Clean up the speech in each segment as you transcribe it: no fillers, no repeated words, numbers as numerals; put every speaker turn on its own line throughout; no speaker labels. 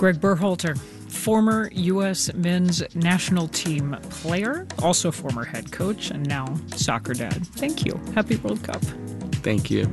Greg Berhalter, former U.S. men's national team player, also former head coach, and now soccer dad. Thank you. Happy World Cup.
Thank you.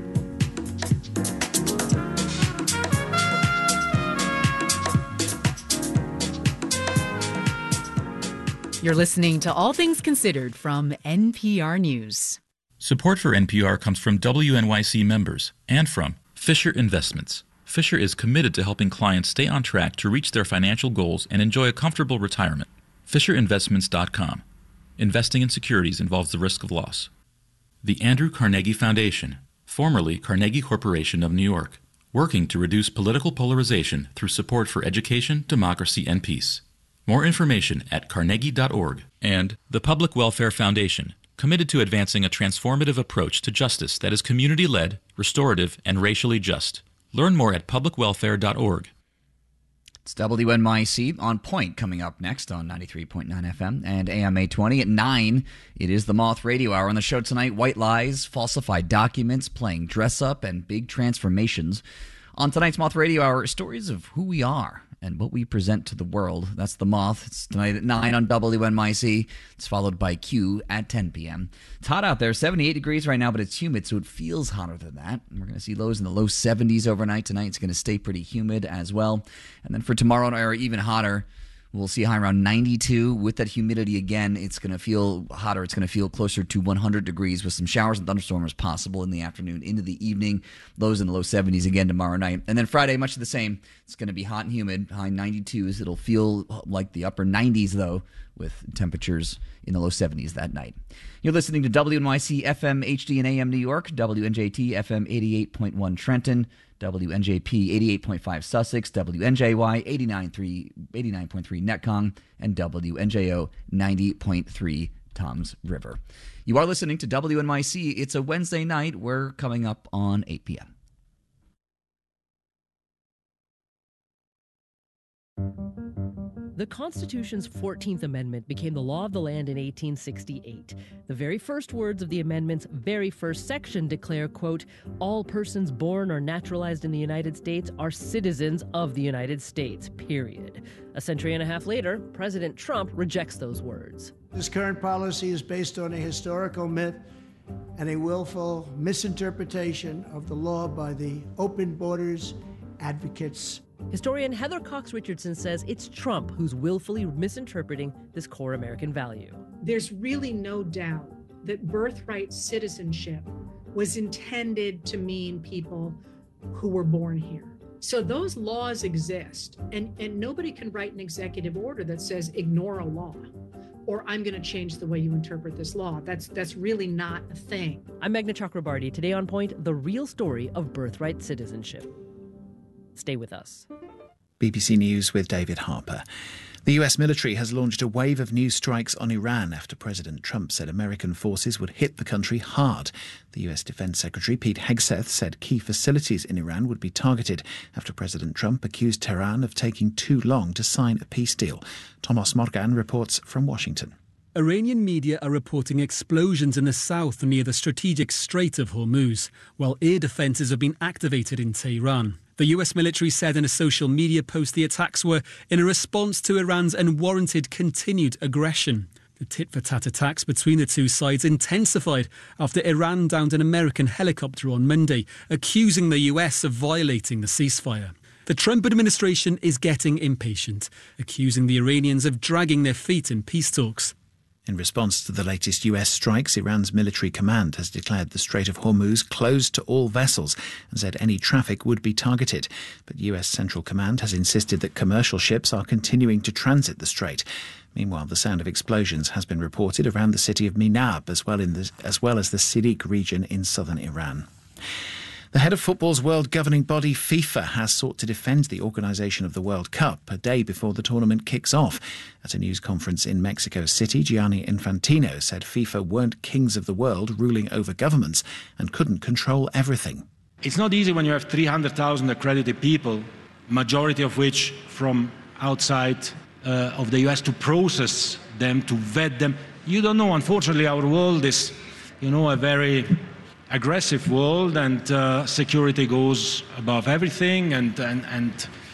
You're listening to All Things Considered from NPR News.
Support for NPR comes from WNYC members and from Fisher Investments. Fisher is committed to helping clients stay on track to reach their financial goals and enjoy a comfortable retirement. FisherInvestments.com. Investing in securities involves the risk of loss. The Andrew Carnegie Foundation, formerly Carnegie Corporation of New York, working to reduce political polarization through support for education, democracy, and peace. More information at carnegie.org. And the Public Welfare Foundation, committed to advancing a transformative approach to justice that is community-led, restorative, and racially just. Learn more at publicwelfare.org.
It's WNYC On Point coming up next on 93.9 FM and AM 820 at 9. It is the Moth Radio Hour. On the show tonight, white lies, falsified documents, playing dress-up, and big transformations. On tonight's Moth Radio Hour, stories of who we are and what we present to the world. That's The Moth. It's tonight at 9 on WNYC. It's followed by Q at 10 p.m. It's hot out there, 78 degrees right now, but it's humid, so it feels hotter than that. And we're going to see lows in the low 70s overnight tonight. It's going to stay pretty humid as well. And then for tomorrow, or even hotter, we'll see a high around 92. With that humidity again, it's going to feel hotter. It's going to feel closer to 100 degrees with some showers and thunderstorms possible in the afternoon into the evening. Lows in the low 70s again tomorrow night. And then Friday, much the same. It's going to be hot and humid, high 92s. It'll feel like the upper 90s, though, with temperatures in the low 70s that night. You're listening to WNYC FM HD and AM New York, WNJT FM 88.1 Trenton, WNJP 88.5 Sussex, WNJY 89.3 Netcong, and WNJO 90.3 Toms River. You are listening to WNYC. It's a Wednesday night. We're coming up on 8 p.m.
The Constitution's 14th Amendment became the law of the land in 1868. The very first words of the amendment's very first section declare, quote, all persons born or naturalized in the United States are citizens of the United States, period. A century and a half later, President Trump rejects those words.
This current policy is based on a historical myth and a willful misinterpretation of the law by the open borders advocates.
Historian Heather Cox Richardson says it's Trump who's willfully misinterpreting this core American value.
There's really no doubt that birthright citizenship was intended to mean people who were born here. So those laws exist, and nobody can write an executive order that says ignore a law, or I'm going to change the way you interpret this law. That's really not a thing.
I'm Meghna Chakrabarty. Today on Point, the real story of birthright citizenship. Stay with us.
BBC News with David Harper. The US military has launched a wave of new strikes on Iran after President Trump said American forces would hit the country hard. The US Defense Secretary Pete Hegseth said key facilities in Iran would be targeted after President Trump accused Tehran of taking too long to sign a peace deal. Thomas Morgan reports from Washington.
Iranian media are reporting explosions in the south near the strategic Strait of Hormuz, while air defences have been activated in Tehran. The US military said in a social media post the attacks were in a response to Iran's unwarranted continued aggression. The tit-for-tat attacks between the two sides intensified after Iran downed an American helicopter on Monday, accusing the US of violating the ceasefire. The Trump administration is getting impatient, accusing the Iranians of dragging their feet in peace talks.
In response to the latest US strikes, Iran's military command has declared the Strait of Hormuz closed to all vessels and said any traffic would be targeted. But US Central Command has insisted that commercial ships are continuing to transit the strait. Meanwhile, the sound of explosions has been reported around the city of Minab, as well as the Sirik region in southern Iran. The head of football's world governing body, FIFA, has sought to defend the organisation of the World Cup a day before the tournament kicks off. At a news conference in Mexico City, Gianni Infantino said FIFA weren't kings of the world ruling over governments and couldn't control everything.
It's not easy when you have 300,000 accredited people, majority of which from outside of the US, to process them, to vet them. You don't know. Unfortunately, our world is, a very aggressive world, and security goes above everything, and